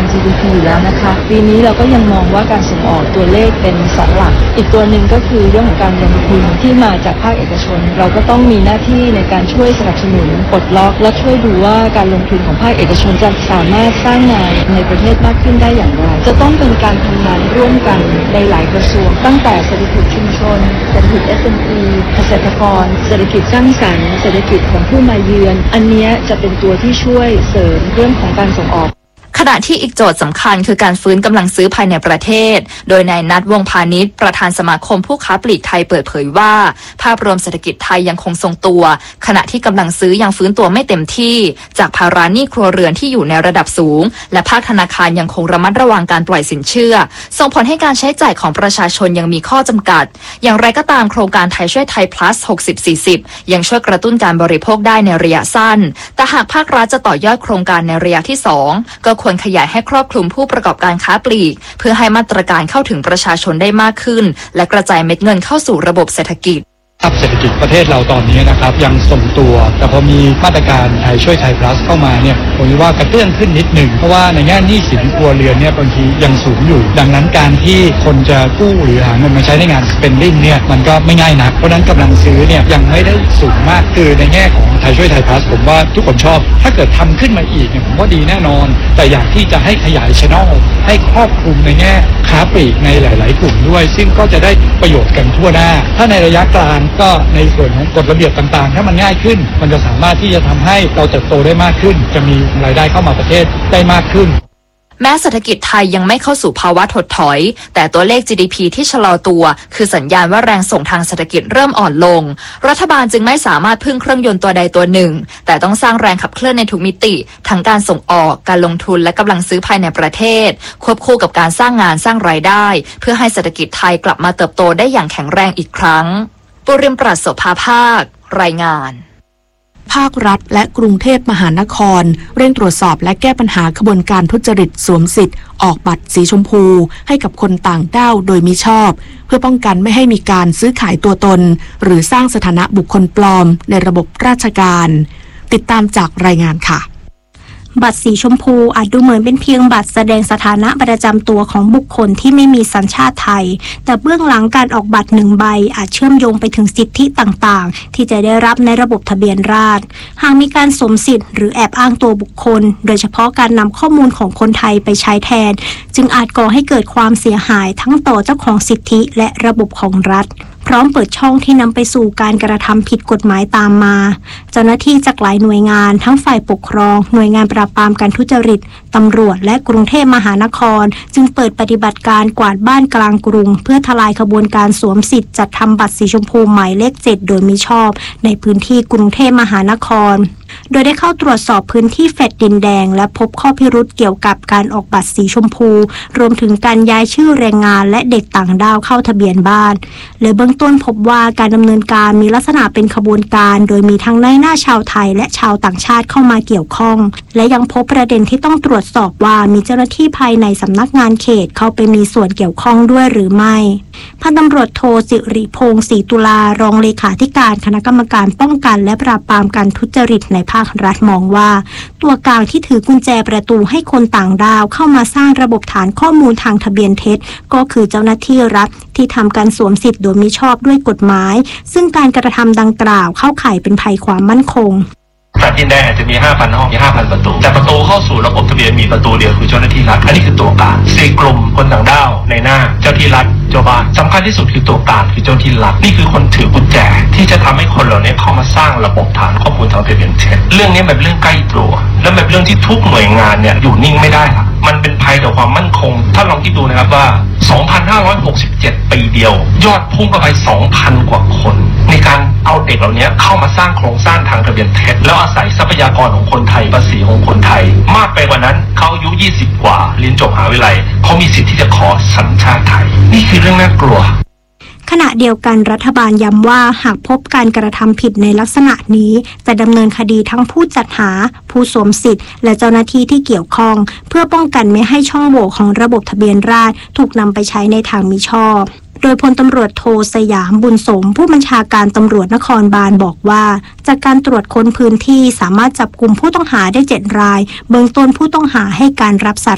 GDP อยู่แล้วนะคะปีนี้เราก็ยังมองว่าการส่งออกตัวเลขเป็นเสาหลักอีกตัวหนึ่งก็คือเรื่องของการลงทุนที่มาจากภาคเอกชนเราก็ต้องมีหน้าที่ในการช่วยสนับสนุนปลดล็อกและช่วยดูว่าการลงทุนของภาคเอกชนจะสามารถสร้างงานในประเทศมากขึ้นได้อย่างไรจะต้องเป็นการทำงานร่วมกันในหลายกระทรวงตั้งแต่เศรษฐกิจชุมชนเศรษฐกิจ SME เกษตรกรเศรษฐกิจสร้างสรรค์เศรษฐกิจของผู้มาเยือนอันนี้จะเป็นตัวที่ช่วยเสริมเรื่องของการส่งออกขณะที่อีกโจทย์สำคัญคือการฟื้นกำลังซื้อภายในประเทศโดยนายนัทวงศ์พาณิชย์ประธานสมาคมผู้ค้าปลีกไทยเปิดเผยว่าภาพรวมเศรษฐกิจไทยยังคงทรงตัวขณะที่กำลังซื้อยังฟื้นตัวไม่เต็มที่จากภาระหนี้ครัวเรือนที่อยู่ในระดับสูงและภาคธนาคารยังคงระมัดระวังการปล่อยสินเชื่อส่งผลให้การใช้จ่ายของประชาชนยังมีข้อจำกัดอย่างไรก็ตามโครงการไทยช่วยไทย plus 60-40 ยังช่วยกระตุ้นการบริโภคได้ในระยะสั้นแต่หากภาครัฐจะต่อยอดโครงการในระยะที่2ก็ควรขยายให้ครอบคลุมผู้ประกอบการค้าปลีกเพื่อให้มาตรการเข้าถึงประชาชนได้มากขึ้นและกระจายเม็ดเงินเข้าสู่ระบบเศรษฐกิจเศรษฐกิจประเทศเราตอนนี้นะครับยังทรงตัวแต่พอมีมาตรการไทยช่วยไทย plus เข้ามาเนี่ยผมว่ากระเตื้องขึ้นนิดหนึ่งเพราะว่าในแง่หนี้สินครัวเรือนเนี่ยบางทียังสูงอยู่ดังนั้นการที่คนจะกู้หรือหาเงินมาใช้ในงาน spending เนี่ยมันก็ไม่ง่ายนักเพราะนั้นกำลังซื้อเนี่ยยังไม่ได้สูงมากคือในแง่ของไทยช่วยไทย plus ผมว่าทุกคนชอบถ้าเกิดทำขึ้นมาอีกเนี่ยผมว่าดีแน่นอนแต่อยากที่จะให้ขยาย channel ให้ครอบคลุมในแง่ค้าปลีกในหลายๆกลุ่มด้วยซึ่งก็จะได้ประโยชน์กันทั่วหน้าถ้าในระยะกลางก็ในส่วนของกฎระเบียบต่างๆถ้ามันง่ายขึ้นมันจะสามารถที่จะทำให้เราเติบโตได้มากขึ้นจะมีรายได้เข้ามาประเทศได้มากขึ้นแม้เศรษฐกิจไทยยังไม่เข้าสู่ภาวะถดถอยแต่ตัวเลข GDP ที่ชะลอตัวคือสัญญาณว่าแรงส่งทางเศรษฐกิจเริ่มอ่อนลงรัฐบาลจึงไม่สามารถพึ่งเครื่องยนต์ตัวใดตัวหนึ่งแต่ต้องสร้างแรงขับเคลื่อนในทุกมิติทั้งการส่งออกการลงทุนและกำลังซื้อภายในประเทศควบคู่กับการสร้างงานสร้างรายได้เพื่อให้เศรษฐกิจไทยกลับมาเติบโตได้อย่างแข็งแรงอีกครั้งปุริมปราศโสภาภาครายงานภาครัฐและกรุงเทพมหานครเร่งตรวจสอบและแก้ปัญหาขบวนการทุจริตสวมสิทธิ์ออกบัตรสีชมพูให้กับคนต่างด้าวโดยมิชอบเพื่อป้องกันไม่ให้มีการซื้อขายตัวตนหรือสร้างสถานะบุคคลปลอมในระบบราชการติดตามจากรายงานค่ะบัตรสีชมพูอาจดูเหมือนเป็นเพียงบัตรแสดงสถานะประจำตัวของบุคคลที่ไม่มีสัญชาติไทยแต่เบื้องหลังการออกบัตร1 ใบอาจเชื่อมโยงไปถึงสิทธิต่างๆที่จะได้รับในระบบทะเบียนราษฎร์หากมีการสวมสิทธิ์หรือแอบอ้างตัวบุคคลโดยเฉพาะการนำข้อมูลของคนไทยไปใช้แทนจึงอาจก่อให้เกิดความเสียหายทั้งต่อเจ้าของสิทธิและระบบของรัฐพร้อมเปิดช่องที่นำไปสู่การกระทำผิดกฎหมายตามมาเจ้าหน้าที่จากหลายหน่วยงานทั้งฝ่ายปกครองหน่วยงานปราบปรามการทุจริตตำรวจและกรุงเทพมหานครจึงเปิดปฏิบัติการกวาดบ้านกลางกรุงเพื่อทลายขบวนการสวมสิทธิ์จัดทำบัตรสีชมพูหมายเลข 7โดยมิชอบในพื้นที่กรุงเทพมหานครโดยได้เข้าตรวจสอบพื้นที่แฟลตดินแดงและพบข้อพิรุธเกี่ยวกับการออกบัตรสีชมพูรวมถึงการย้ายชื่อแรงงานและเด็กต่างด้าวเข้าทะเบียนบ้านและเบื้องต้นพบว่าการดำเนินการมีลักษณะเป็นขบวนการโดยมีทั้งนายหน้าชาวไทยและชาวต่างชาติเข้ามาเกี่ยวข้องและยังพบประเด็นที่ต้องตรวจสอบว่ามีเจ้าหน้าที่ภายในสำนักงานเขตเข้าไปมีส่วนเกี่ยวข้องด้วยหรือไม่พันตำรวจโทสิริพงศ์ศรีตุลารองเลขาธิการคณะกรรมการป้องกันและปราบปรามการทุจริตในภาครัฐมองว่าตัวกลางที่ถือกุญแจประตูให้คนต่างด้าวเข้ามาสร้างระบบฐานข้อมูลทางทะเบียนเท็จก็คือเจ้าหน้าที่รัฐที่ทำการสวมสิทธิ์โดยมิชอบด้วยกฎหมายซึ่งการกระทำดังกล่าวเข้าข่ายเป็นภัยความมั่นคงแฟลตดินแดงอาจจะมี 5,000 ห้องมี 5,000 ประตูแต่ประตูเข้าสู่ระบบทะเบียนมีประตูเดียวคือเจ้าหน้าที่รัฐอันนี้คือตัวกลาง4 กลุ่มคนต่างด้าวในหน้าเจ้าที่รัฐเจ้าบ้านสำคัญที่สุดคือตัวกลางคือเจ้าที่รัฐนี่คือคนถือกุญแจที่จะทำให้คนเหล่านี้เข้ามาสร้างระบบฐานข้อมูลทางทะเบียนเท็จเรื่องนี้เป็นเรื่องใกล้ตัวและเป็นเรื่องที่ทุกหน่วยงานเนี่ยอยู่นิ่งไม่ได้ละมันเป็นภัยต่อความมั่นคงถ้าลองคิดดูนะครับว่า 2,567 ปีเดียวยอดพุ่งเข้าไป 2,000 กว่าคนในการเอาเด็กเหล่านี้เข้ามาสร้างโครงสร้างทางทะเบียนเท็จแล้วอาศัยทรัพยากรของคนไทยภาษีของคนไทยมากไปกว่านั้นเขาอายุ 20 กว่าเรียนจบมหาวิทยาลัยเขามีสิทธิ์ที่จะขอสัญชาติไทยนี่คือเรื่องน่ากลัวขณะเดียวกันรัฐบาลย้ำว่าหากพบการกระทำผิดในลักษณะนี้จะดำเนินคดีทั้งผู้จัดหาผู้สวมสิทธิ์และเจ้าหน้าที่ที่เกี่ยวข้องเพื่อป้องกันไม่ให้ช่องโหว่ของระบบทะเบียนราษฎร์ถูกนำไปใช้ในทางมิชอบโดยพลตำรวจโทสยามบุญสมผู้บัญชาการตำรวจนครบาลบอกว่าจากการตรวจค้นพื้นที่สามารถจับกุมผู้ต้องหาได้7 รายเบื้องต้นผู้ต้องหาให้การรับสาร